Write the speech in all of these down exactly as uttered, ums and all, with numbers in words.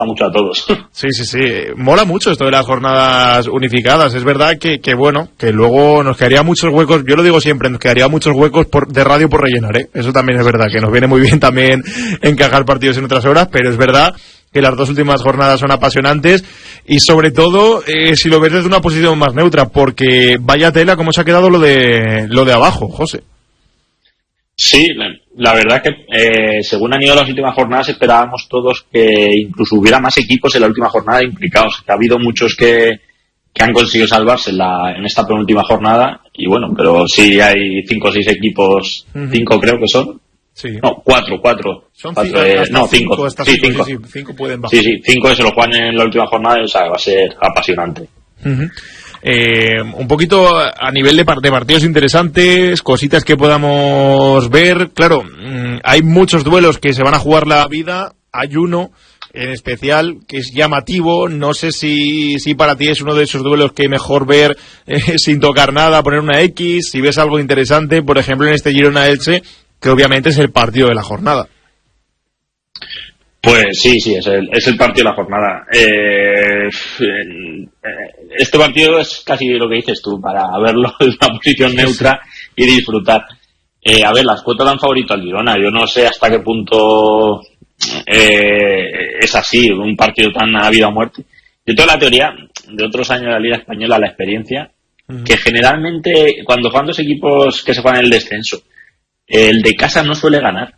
mucho a todos. Sí, sí, sí. Mola mucho esto de las jornadas unificadas. Es verdad que, que bueno, que luego nos quedaría muchos huecos, yo lo digo siempre, nos quedaría muchos huecos por, de radio por rellenar, ¿eh? Eso también es verdad, que nos viene muy bien también encajar partidos en otras horas, pero es verdad que las dos últimas jornadas son apasionantes y sobre todo eh, si lo ves desde una posición más neutra, porque vaya tela cómo se ha quedado lo de lo de abajo, José. Sí, la, la verdad que eh, según han ido las últimas jornadas esperábamos todos que incluso hubiera más equipos en la última jornada implicados. Que ha habido muchos que, que han conseguido salvarse en, la, en esta penúltima jornada y bueno, pero sí hay cinco o seis equipos, uh-huh. cinco creo que son. Sí. No, cuatro, cuatro. Son cuatro, cinco, eh, no, cinco. cinco, sí, cinco. Sí, sí, cinco pueden bajar. Sí, sí, cinco que se lo juegan en la última jornada, o sea, va a ser apasionante. Uh-huh. Eh, un poquito a nivel de, de partidos interesantes, cositas que podamos ver. Claro, mmm, hay muchos duelos que se van a jugar la vida. Hay uno en especial que es llamativo. No sé si, si para ti es uno de esos duelos que mejor ver eh, sin tocar nada, poner una X. Si ves algo interesante, por ejemplo en este Girona-Elche, que obviamente es el partido de la jornada. Pues sí, sí, es el, es el partido de la jornada. Eh, este partido es casi lo que dices tú, para verlo en una posición neutra y disfrutar. Eh, a ver, las cuotas dan favorito al Girona. Yo no sé hasta qué punto eh, es así, un partido tan a vida o muerte. Yo tengo la teoría de otros años de la Liga Española, la experiencia, uh-huh. que generalmente cuando juegan dos equipos que se juegan en el descenso, el de casa no suele ganar.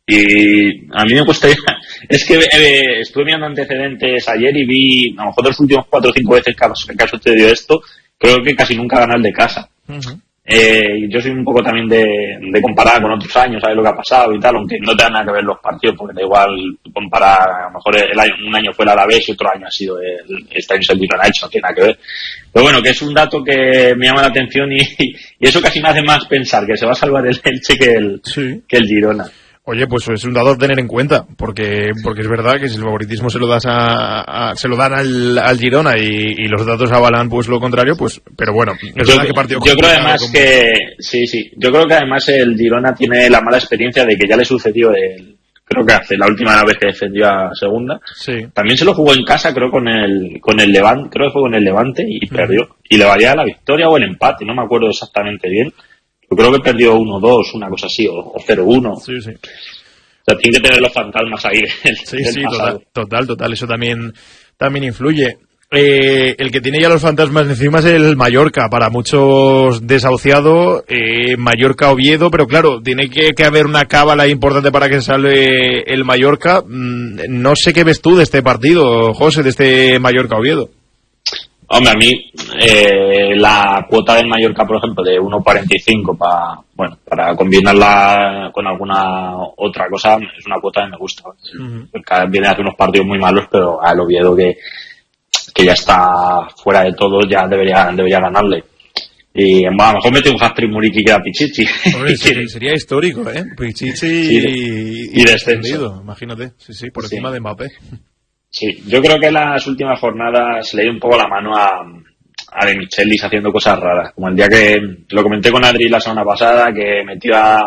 Y a mí me cuesta, es que eh, estuve mirando antecedentes ayer y vi, a lo mejor los últimos cuatro o cinco veces que ha sucedido esto, creo que casi nunca gana el de casa. Uh-huh. Eh, yo soy un poco también de, de comparar con otros años, sabes lo que ha pasado y tal, aunque no te dan nada que ver los partidos, porque da igual comparar, a lo mejor el año, un año fue el Alavés y otro año ha sido el, este año es el Girona, no tiene nada que ver. Pero bueno, que es un dato que me llama la atención y, y eso casi me hace más pensar que se va a salvar el Elche que el, sí. que el Girona. Oye, pues es un dato a tener en cuenta, porque porque es verdad que si el favoritismo se lo das a, a se lo dan al, al Girona y, y los datos avalan pues lo contrario, pues pero bueno, es yo, verdad que partido yo creo además como... que sí, sí, yo creo que además el Girona tiene la mala experiencia de que ya le sucedió el creo que hace la última vez que defendió a segunda. Sí. También se lo jugó en casa, creo con el con el Levante, creo que fue con el Levante y uh-huh. perdió y le valía la victoria o el empate, no me acuerdo exactamente bien. Yo creo que perdió uno dos, una cosa así, o, o cero uno. Sí, sí. O sea, tiene que tener los fantasmas ahí. Del, sí, del sí, pasado. total, total, total. Eso también, también influye. Eh, el que tiene ya los fantasmas encima es el Mallorca. Para muchos desahuciado, eh, Mallorca-Oviedo, pero claro, tiene que, que haber una cábala importante para que salve el Mallorca. Mm, no sé qué ves tú de este partido, José, de este Mallorca-Oviedo. Hombre, a mí eh, la cuota del Mallorca, por ejemplo, de uno cuarenta y cinco para bueno para combinarla con alguna otra cosa, es una cuota que me gusta. Uh-huh. Viene a hacer unos partidos muy malos, pero al Oviedo que, que ya está fuera de todo, ya debería debería ganarle. Y bueno, a lo mejor mete un hat-trick Muriqui que da Pichichi. Hombre, sería, sería histórico, ¿eh? Pichichi sí, y, y descendido, imagínate. Sí, sí, por encima sí. de Mbappé. Sí, yo creo que en las últimas jornadas le dio un poco la mano a, a De Michelis haciendo cosas raras, como el día que lo comenté con Adri la semana pasada, que metió a,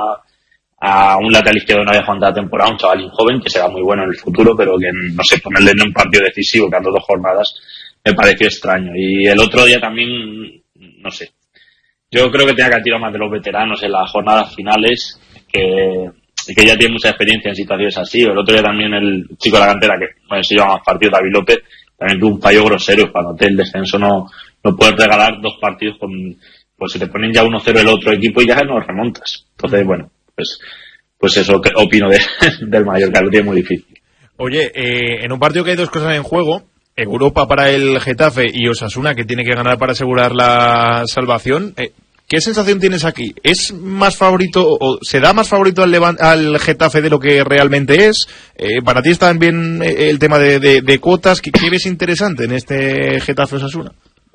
a un lateral izquierdo no había jugado la temporada, un chavalín joven que será muy bueno en el futuro, pero que no sé, ponerle en un partido decisivo que ando dos jornadas me pareció extraño. Y el otro día también, no sé, yo creo que tenía que tirar más de los veteranos en las jornadas finales, que que ya tiene mucha experiencia en situaciones así. El otro día también el chico de la cantera, que bueno, se lleva más partidos, David López, también tuvo un fallo grosero. Cuando te el descenso no, no puedes regalar dos partidos con, pues se te ponen ya uno cero el otro equipo y ya no remontas. Entonces, bueno, pues, pues eso que opino de, del Mallorca, lo tiene muy difícil. Oye, eh, en un partido que hay dos cosas en juego, Europa para el Getafe y Osasuna, que tiene que ganar para asegurar la salvación, eh, ¿qué sensación tienes aquí? ¿Es más favorito o se da más favorito al, Levant, al Getafe de lo que realmente es? Eh, ¿Para ti está bien el tema de, de, de cuotas? ¿Qué, ¿Qué ves interesante en este Getafe-Osasuna?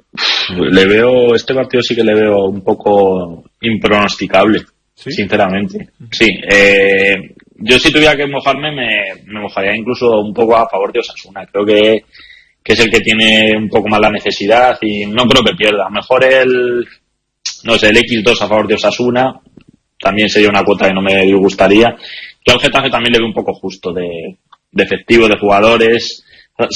Le veo, este partido sí que le veo un poco impronosticable, ¿sí? Sinceramente. Sí, eh, yo si tuviera que mojarme me, me mojaría incluso un poco a favor de Osasuna. Creo que, que es el que tiene un poco más la necesidad y no creo que pierda. Mejor el... No sé, el equis dos a favor de Osasuna también sería una cuota que no me gustaría. Yo al Getafe también le veo un poco justo de, de efectivo, de jugadores.